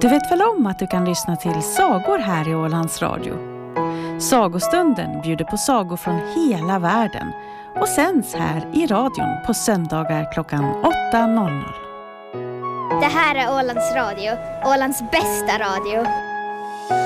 Du vet väl om att du kan lyssna till sagor här i Ålands Radio? Sagostunden bjuder på sagor från hela världen och sänds här i radion på söndagar klockan 8:00. Det här är Ålands Radio, Ålands bästa radio.